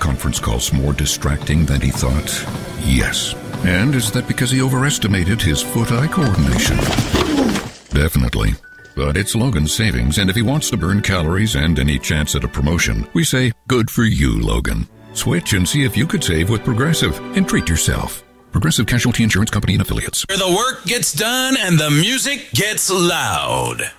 conference calls more distracting than he thought? Yes. And is that because he overestimated his foot-eye coordination? Definitely. But it's Logan's savings, and if he wants to burn calories and any chance at a promotion, we say, good for you, Logan. Switch and see if you could save with Progressive and treat yourself. Progressive Casualty Insurance Company and Affiliates. Where the work gets done and the music gets loud.